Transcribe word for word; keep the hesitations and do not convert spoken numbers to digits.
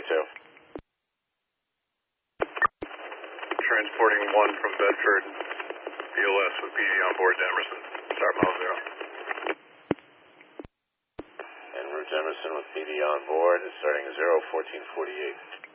twenty-two. Transporting one from Bedford, B L S with P D on board to Emerson. Start mile zero. En route to Emerson with P D on board is starting zero fourteen forty-eight.